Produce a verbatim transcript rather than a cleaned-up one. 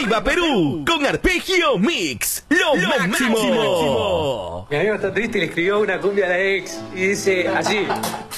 Arriba Perú, con Arpegio Mix, lo, lo máximo. máximo. Mi amigo está triste y le escribió una cumbia a la ex y dice así.